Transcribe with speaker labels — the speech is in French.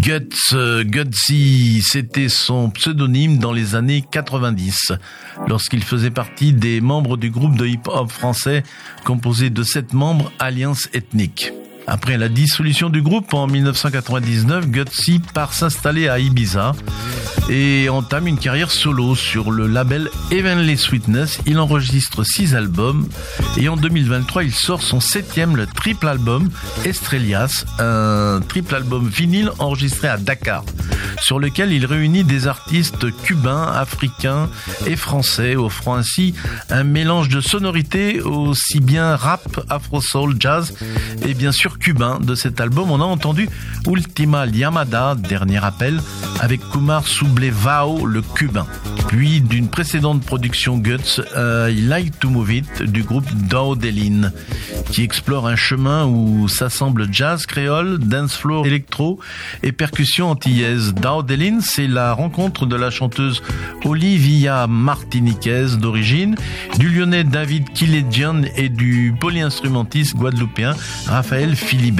Speaker 1: Gutsy, c'était son pseudonyme dans les années 90, lorsqu'il faisait partie des membres du groupe de hip-hop français composé de 7 membres Alliance Ethnique. Après la dissolution du groupe en 1999, Gutsy part s'installer à Ibiza et entame une carrière solo sur le label Heavenly Sweetness. Il enregistre 6 albums et en 2023, il sort son 7e, le triple album Estrellas, un triple album vinyle enregistré à Dakar, sur lequel il réunit des artistes cubains, africains et français, offrant ainsi un mélange de sonorités aussi bien rap, afro-soul, jazz et bien sûr cubain. De cet album, on a entendu Ultima Llamada, dernier appel, avec Kumar Sublevao, le cubain. Puis d'une précédente production Guts, I Like to Move It du groupe Daudelin, qui explore un chemin où s'assemblent jazz créole, dance floor électro et percussion antillaise. Daudelin, c'est la rencontre de la chanteuse Olivia Martiniquez d'origine, du lyonnais David Kiledjian et du polyinstrumentiste guadeloupéen Raphaël Philibert.